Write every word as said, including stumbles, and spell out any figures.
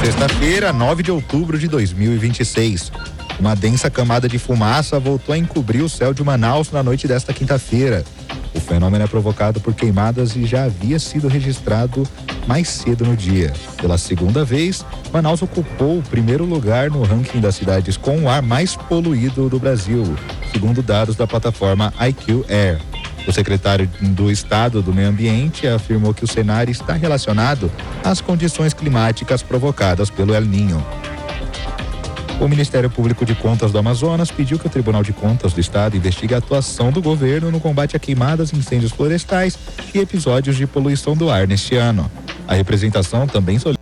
Sexta-feira, nove de outubro de dois mil e vinte e seis. Uma densa camada de fumaça voltou a encobrir o céu de Manaus na noite desta quinta-feira. O fenômeno é provocado por queimadas e já havia sido registrado mais cedo no dia. Pela segunda vez, Manaus ocupou o primeiro lugar no ranking das cidades com o ar mais poluído do Brasil, segundo dados da plataforma I Q Air. O secretário do Estado do Meio Ambiente afirmou que o cenário está relacionado às condições climáticas provocadas pelo El Niño. O Ministério Público de Contas do Amazonas pediu que o Tribunal de Contas do Estado investigue a atuação do governo no combate a queimadas, incêndios florestais e episódios de poluição do ar neste ano. A representação também solicitou